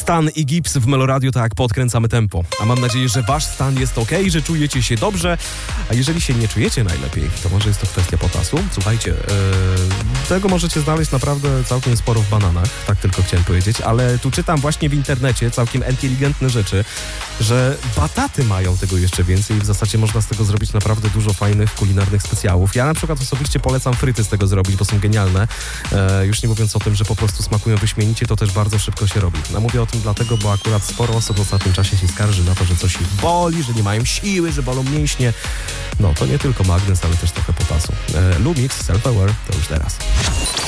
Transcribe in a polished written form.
Stan i Gibbs w Meloradiu, tak, podkręcamy tempo. A mam nadzieję, że wasz stan jest okej, że czujecie się dobrze. A jeżeli się nie czujecie najlepiej, to może jest to kwestia potasu. Słuchajcie, tego możecie znaleźć naprawdę całkiem sporo w bananach, tak tylko chciałem powiedzieć, ale tu czytam właśnie w internecie całkiem inteligentne rzeczy, że bataty mają tego jeszcze więcej i w zasadzie można z tego zrobić naprawdę dużo fajnych kulinarnych specjałów. Ja na przykład osobiście polecam fryty z tego zrobić, bo są genialne. Już nie mówiąc o tym, że po prostu smakują wyśmienicie, to też bardzo szybko się robi. No mówię o tym dlatego, bo akurat sporo osób w ostatnim czasie się skarży na to, że coś ich boli, że nie mają siły, że bolą mięśnie. No to nie tylko magnez, ale też trochę potasu. Lumix, Self-Aware, to już teraz.